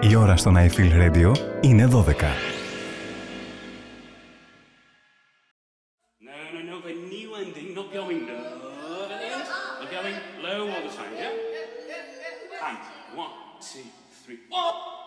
Η ώρα στον I Feel Radio είναι 12. No, the new ending, not going no. We're going low all the time, yeah? And 1, 2, 3, 4.